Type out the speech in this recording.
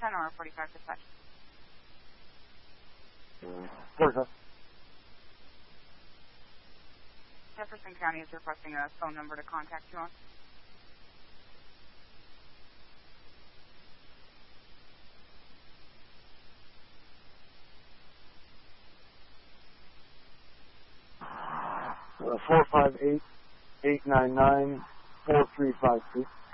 10 or 45 dispatch? 45. Jefferson County is requesting a phone number to contact you on. Uh, 458-899-4352.